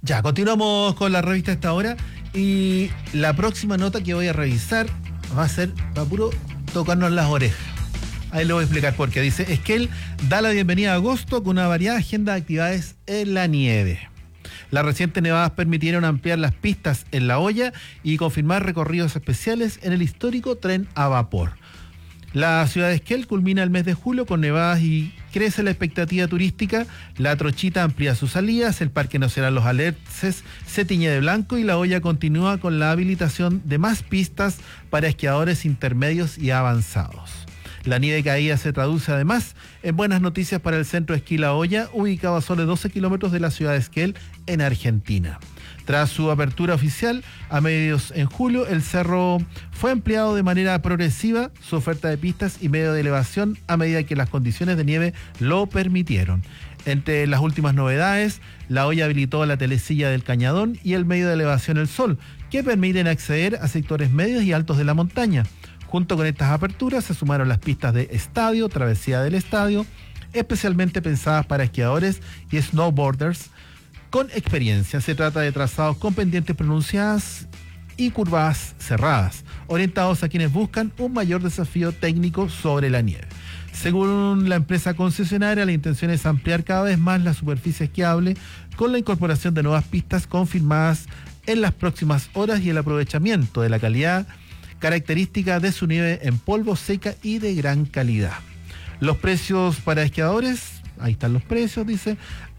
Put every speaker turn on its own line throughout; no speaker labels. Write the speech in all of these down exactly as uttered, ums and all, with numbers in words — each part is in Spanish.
Ya, continuamos con la revista a esta hora y la próxima nota que voy a revisar va a ser, va a puro tocarnos las orejas. Ahí le voy a explicar por qué. Dice, Esquel da la bienvenida a agosto con una variada agenda de actividades en la nieve. Las recientes nevadas permitieron ampliar las pistas en La Hoya y confirmar recorridos especiales en el histórico tren a vapor. La ciudad de Esquel culmina el mes de julio con nevadas y crece la expectativa turística. La Trochita amplía sus salidas, el Parque Nacional Los Alerces se tiñe de blanco y La Hoya continúa con la habilitación de más pistas para esquiadores intermedios y avanzados. La nieve caída se traduce además en buenas noticias para el centro de esquí La Hoya, ubicado a solo doce kilómetros de la ciudad de Esquel, en Argentina. Tras su apertura oficial a mediados en julio, el cerro fue ampliado de manera progresiva su oferta de pistas y medio de elevación a medida que las condiciones de nieve lo permitieron. Entre las últimas novedades, La Hoya habilitó la telesilla del Cañadón y el medio de elevación El Sol, que permiten acceder a sectores medios y altos de la montaña. Junto con estas aperturas se sumaron las pistas de estadio, travesía del estadio, especialmente pensadas para esquiadores y snowboarders con experiencia. Se trata de trazados con pendientes pronunciadas y curvas cerradas, orientados a quienes buscan un mayor desafío técnico sobre la nieve. Según la empresa concesionaria, la intención es ampliar cada vez más la superficie esquiable con la incorporación de nuevas pistas confirmadas en las próximas horas y el aprovechamiento de la calidad característica de su nieve en polvo, seca y de gran calidad. Los precios para esquiadores, ahí están los precios, dice.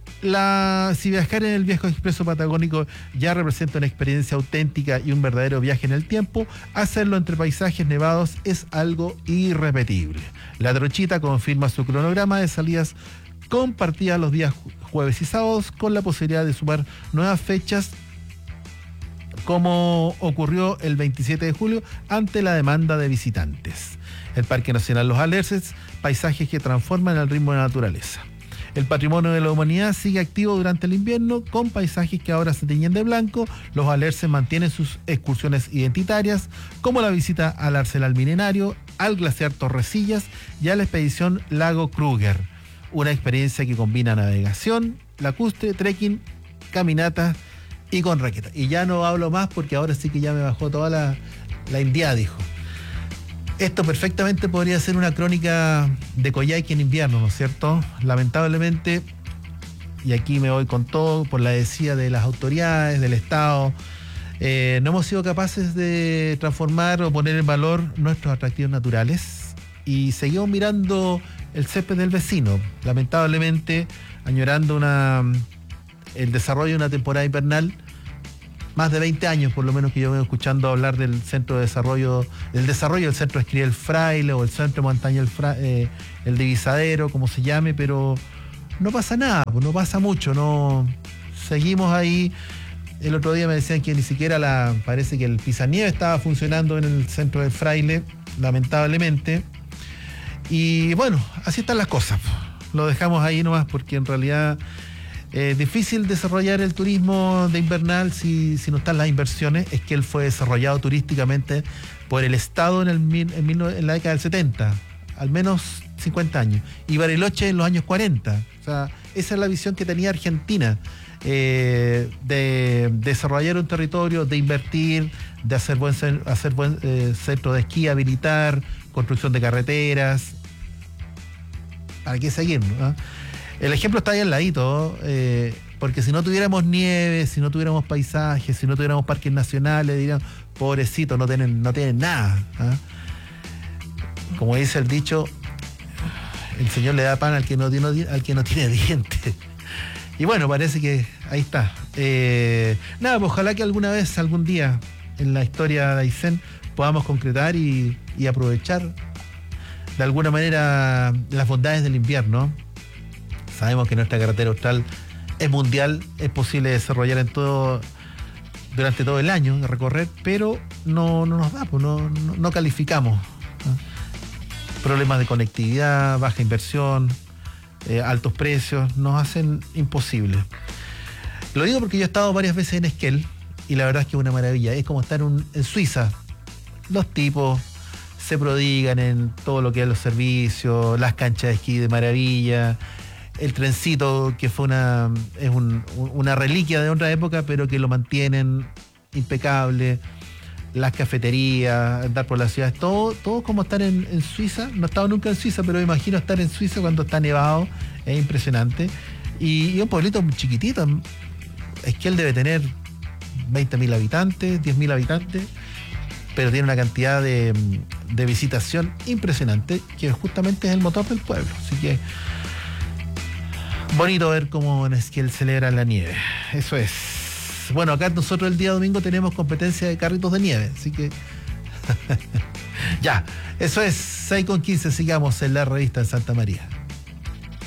La, si viajar en el Viaje Expreso Patagónico ya representa una experiencia auténtica y un verdadero viaje en el tiempo, hacerlo entre paisajes nevados es algo irrepetible. La Trochita confirma su cronograma de salidas compartidas los días jueves y sábados, con la posibilidad de sumar nuevas fechas, como ocurrió el veintisiete de julio ante la demanda de visitantes. El Parque Nacional Los Alerces, paisajes que transforman el ritmo de la naturaleza. El patrimonio de la humanidad sigue activo durante el invierno con paisajes que ahora se tiñen de blanco. Los Alerces mantienen sus excursiones identitarias, como la visita al Arsenal Milenario, al glaciar Torrecillas y a la expedición Lago Kruger. Una experiencia que combina navegación, lacustre, trekking, caminatas y con raqueta. Y ya no hablo más porque ahora sí que ya me bajó toda la, la indiada, dijo. Esto perfectamente podría ser una crónica de Coyhaique en invierno, ¿no es cierto? Lamentablemente, y aquí me voy con todo, por la decía de las autoridades, del Estado, eh, no hemos sido capaces de transformar o poner en valor nuestros atractivos naturales y seguimos mirando el césped del vecino, lamentablemente añorando una, el desarrollo de una temporada invernal. Más de veinte años, por lo menos, que yo vengo escuchando hablar del centro de desarrollo, del desarrollo del centro de esquí El Fraile o el centro de montaña El, Fra, eh, el Divisadero, como se llame, pero no pasa nada, pues no pasa mucho, no seguimos ahí. El otro día me decían que ni siquiera la, parece que el pisanieve estaba funcionando en el centro del Fraile, lamentablemente. Y bueno, así están las cosas. Lo dejamos ahí nomás porque en realidad es eh, difícil desarrollar el turismo de invernal si, si no están las inversiones. Es que él fue desarrollado turísticamente por el Estado en, el, en, mil, en la década del setenta, al menos cincuenta años, y Bariloche en los años cuarenta. O sea, esa es la visión que tenía Argentina, eh, de, de desarrollar un territorio, de invertir, de hacer buen, hacer buen eh, centro de esquí, habilitar, construcción de carreteras. ¿Para qué seguir, no? El ejemplo está ahí al ladito, eh, porque si no tuviéramos nieve, si no tuviéramos paisajes, si no tuviéramos parques nacionales, dirían, pobrecitos, no tienen, no tienen nada. ¿eh? Como dice el dicho, el Señor le da pan al que no tiene, al que no tiene dientes. Y bueno, parece que ahí está. Eh, nada, pues ojalá que alguna vez, algún día, en la historia de Aysén, podamos concretar y, y aprovechar de alguna manera las bondades del invierno. Sabemos que nuestra carretera austral es mundial, es posible desarrollar en todo, durante todo el año, recorrer, pero no, no nos da, pues no, no, no calificamos. ¿no? Problemas de conectividad, baja inversión, eh, altos precios, nos hacen imposible. Lo digo porque yo he estado varias veces en Esquel y la verdad es que es una maravilla. Es como estar un, en Suiza. Los tipos se prodigan en todo lo que es los servicios, las canchas de esquí de maravilla. el trencito, que fue una, es un, una reliquia de otra época, pero que lo mantienen impecable. Las cafeterías, andar por las ciudades, todo, todo como estar en, en Suiza. No he estado nunca en Suiza, pero me imagino estar en Suiza cuando está nevado. Es impresionante. Y, y un pueblito muy chiquitito. Es que él debe tener veinte mil habitantes, diez mil habitantes, pero tiene una cantidad de, de visitación impresionante, que justamente es el motor del pueblo. Así que bonito ver cómo en Esquiel celebra la nieve. Eso es. Bueno, acá nosotros el día domingo tenemos competencia de carritos de nieve, así que ya, eso es. Seis con quince, sigamos en la revista en Santa María.